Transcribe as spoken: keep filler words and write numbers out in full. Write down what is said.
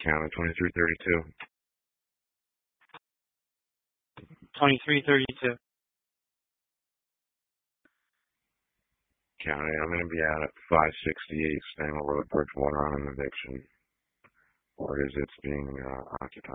County, twenty-three thirty-two. twenty-three thirty-two. County, I'm going to be out at five sixty-eight Stangle Road, Bridgewater on an eviction. Or is it's being uh, occupied?